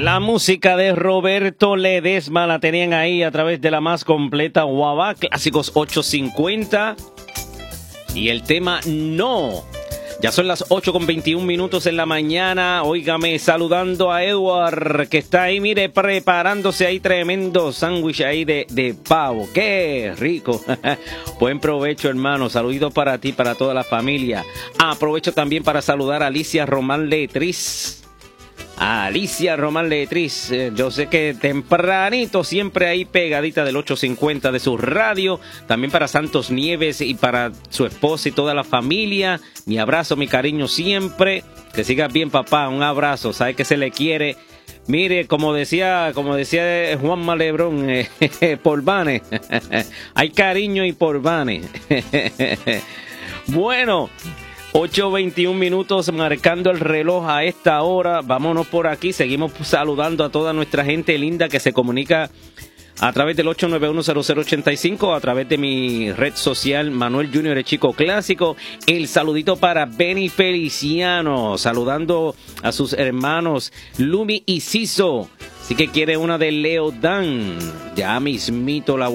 La música de Roberto Ledesma la tenían ahí a través de la más completa Guava, Clásicos 850. Y el tema No. Ya son las 8:21 en la mañana. Óigame, saludando a Edward, que está ahí, mire, preparándose ahí tremendo sándwich ahí de pavo. ¡Qué rico! Buen provecho, hermano. Saluditos para ti, para toda la familia. Aprovecho también para saludar a Alicia Román Letriz. Alicia Román Letriz, yo sé que tempranito, siempre ahí pegadita del 850 de su radio. También para Santos Nieves y para su esposa y toda la familia. Mi abrazo, mi cariño siempre. Que sigas bien, papá. Un abrazo. Sabe que se le quiere. Mire, como decía Juan Malebrón, por Vane. Hay cariño y por Vane. Bueno. 8:21 marcando el reloj a esta hora. Vámonos por aquí. Seguimos saludando a toda nuestra gente linda que se comunica a través del 891-0085, a través de mi red social Manuel Junior el Chico Clásico. El saludito para Benny Feliciano, saludando a sus hermanos Lumi y Ciso. Así que quiere una de Leo Dan. Ya mismito la